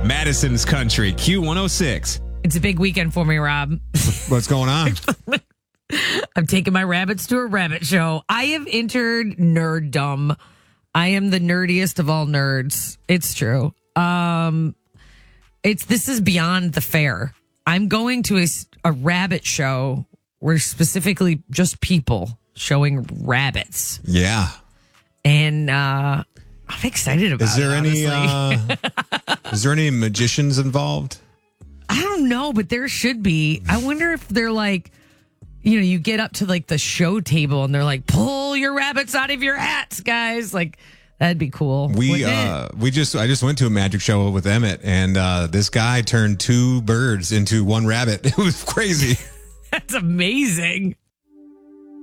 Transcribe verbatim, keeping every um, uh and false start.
Madison's Country, Q one oh six. It's a big weekend for me, Rob. What's going on? I'm taking my rabbits to a rabbit show. I have entered nerddom. I am the nerdiest of all nerds. It's true. Um, it's this is beyond the fair. I'm going to a, a rabbit show where specifically just people showing rabbits. Yeah. And uh, I'm excited about it. Is there it, any uh, is there any magicians involved? I don't know, but there should be. I wonder if they're like, you know, you get up to like the show table and they're like, pull your rabbits out of your hats, guys. Like, that'd be cool. We uh, we just I just went to a magic show with Emmett, and uh, this guy turned two birds into one rabbit. It was crazy. That's amazing.